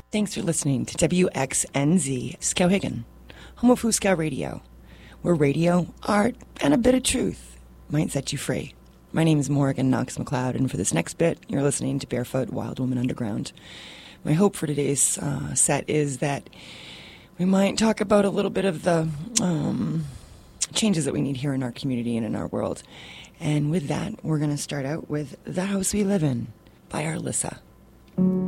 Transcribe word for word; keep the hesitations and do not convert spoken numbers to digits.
Thanks for listening to W X N Z Skowhegan, home of Fooskow Radio, where radio, art, and a bit of truth might set you free. My name is Morgan Knox McLeod, and for this next bit, you're listening to Barefoot Wild Woman Underground. My hope for today's uh, set is that we might talk about a little bit of the um, changes that we need here in our community and in our world. And with that, we're going to start out with The House We Live In by Arlissa.